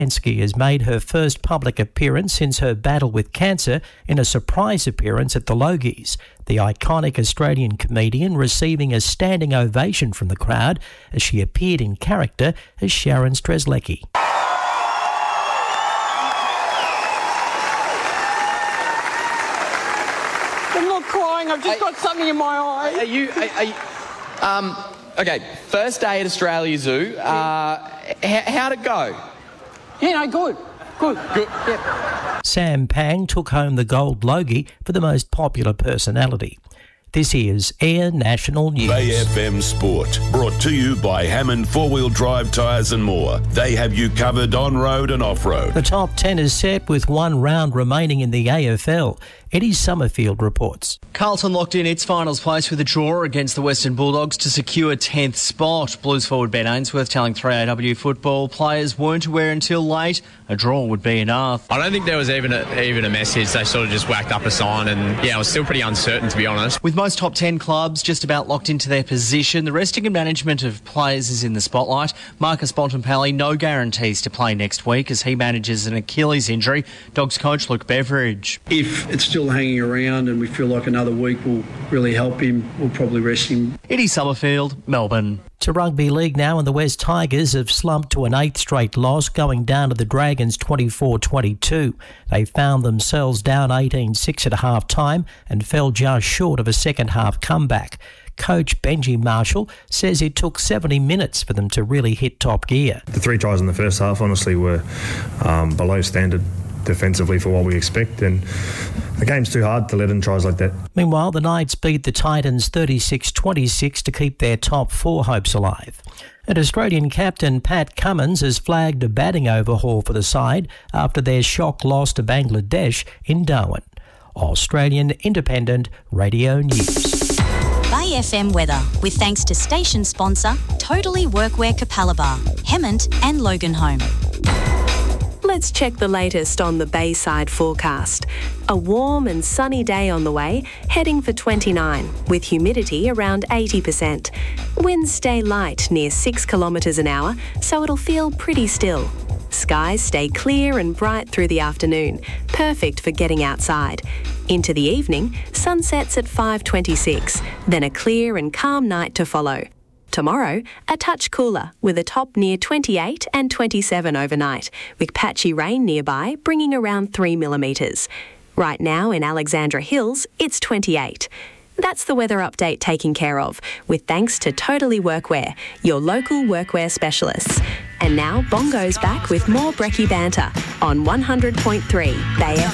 Zelensky has made her first public appearance since her battle with cancer in a surprise appearance at the Logies. The iconic Australian comedian receiving a standing ovation from the crowd as she appeared in character as Sharon Strzelecki. I'm not crying, I've just got something in my eye. Okay, first day at Australia Zoo. How'd it go? Yeah, no, good. Yep. Sam Pang took home the gold Logie for the most popular personality. This is Air National News. Bay FM Sport, brought to you by Hammond 4-Wheel Drive Tyres and more. They have you covered on-road and off-road. The top 10 is set with one round remaining in the AFL. Eddie Summerfield reports. Carlton locked in its finals place with a draw against the Western Bulldogs to secure 10th spot. Blues forward Ben Ainsworth telling 3AW football players weren't aware until late a draw would be enough. I don't think there was even a message. They sort of just whacked up a sign and, it was still pretty uncertain, to be honest. With most top 10 clubs just about locked into their position, the resting and management of players is in the spotlight. Marcus Bontempelli, no guarantees to play next week as he manages an Achilles injury. Dogs coach Luke Beveridge. If it's still hanging around and we feel like another week will really help him, we'll probably rest him. Eddie Summerfield, Melbourne. To rugby league now, and the West Tigers have slumped to an 8th straight loss, going down to the Dragons 24-22. They found themselves down 18-6 at half-time and fell just short of a second-half comeback. Coach Benji Marshall says it took 70 minutes for them to really hit top gear. The 3 tries in the first half honestly were below standard defensively for what we expect, and the game's too hard to let in tries like that. Meanwhile, the Knights beat the Titans 36-26 to keep their top 4 hopes alive. And Australian captain Pat Cummins has flagged a batting overhaul for the side after their shock loss to Bangladesh in Darwin. Australian Independent Radio News. Bay FM weather, with thanks to station sponsor Totally Workwear Capalaba, Hemmant and Loganholme. Let's check the latest on the Bayside forecast. A warm and sunny day on the way, heading for 29, with humidity around 80%. Winds stay light near 6 kilometres an hour, so it'll feel pretty still. Skies stay clear and bright through the afternoon, perfect for getting outside. Into the evening, sunsets at 5:26, then a clear and calm night to follow. Tomorrow, a touch cooler, with a top near 28 and 27 overnight, with patchy rain nearby bringing around 3 millimetres. Right now in Alexandra Hills, it's 28. That's the weather update taken care of, with thanks to Totally Workwear, your local workwear specialists. And now Bongo's back with more Brekkie banter on 100.3 Bay FM.